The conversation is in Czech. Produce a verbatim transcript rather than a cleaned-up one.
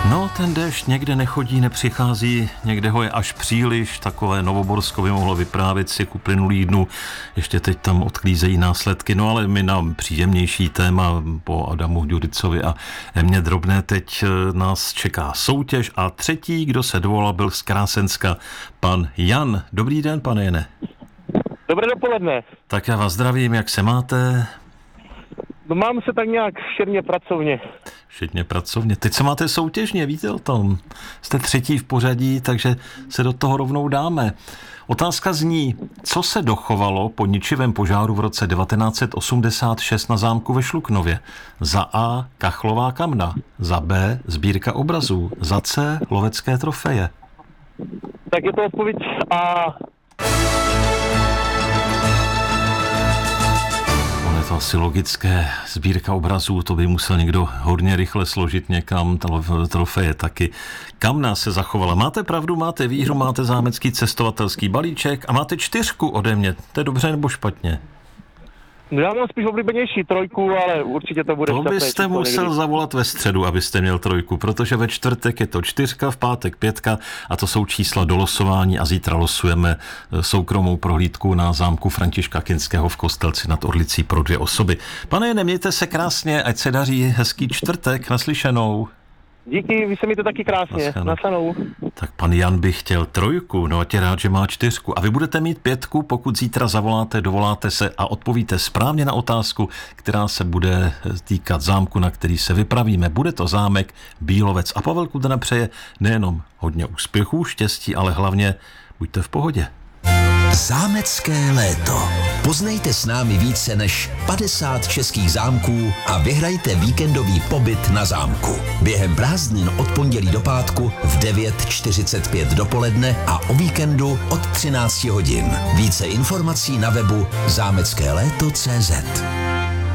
No, ten déšť někde nechodí, nepřichází, někde ho je až příliš, takové Novoborsko by mohlo vyprávět si k uplynulých dnů, ještě teď tam odklízejí následky, no ale my na příjemnější téma po Adamu Ďuricovi a Emě Drobné teď nás čeká soutěž a třetí, kdo se dovolal, byl z Krásenska, pan Jan. Dobrý den, pane Jane. Dobré dopoledne. Tak já vás zdravím, jak se máte? No, mám se tak nějak šedně pracovně. Šedně pracovně. Teď se máte soutěžně, víte o tom? Jste třetí v pořadí, takže se do toho rovnou dáme. Otázka zní, co se dochovalo po ničivém požáru v roce devatenáct set osmdesát šest na zámku ve Šluknově? Za A. Kachlová kamna, za B. Sbírka obrazů, za C. Lovecké trofeje. Tak je to odpověď A. Je to asi logické, sbírka obrazů, to by musel někdo hodně rychle složit někam, ta trofeje taky. Kamna se zachovala. Máte pravdu, máte výhru, máte zámecký cestovatelský balíček a máte čtyřku ode mě. To je dobře nebo špatně? No, já mám spíš oblíbenější trojku, ale určitě to bude To byste musel někdy zavolat ve středu, abyste měl trojku, protože ve čtvrtek je to čtyřka, v pátek pětka a to jsou čísla do losování a zítra losujeme soukromou prohlídku na zámku Františka Kinského v Kostelci nad Orlicí pro dvě osoby. Pane, nemějte se krásně, ať se daří hezký čtvrtek, naslyšenou. Díky, vy se mi to taky krásně. Naslyšenou. Tak pan Jan by chtěl trojku, no a tě rád, že má čtyřku. A vy budete mít pětku, pokud zítra zavoláte, dovoláte se a odpovíte správně na otázku, která se bude týkat zámku, na který se vypravíme. Bude to zámek Bílovec. A Pavel Kudrna přeje nejenom hodně úspěchů, štěstí, ale hlavně buďte v pohodě. Zámecké léto. Poznejte s námi více než padesát českých zámků a vyhrajte víkendový pobyt na zámku. Během prázdnin od pondělí do pátku v devět čtyřicet pět dopoledne a o víkendu od třináct hodin. Více informací na webu zámecké léto tečka cé zet.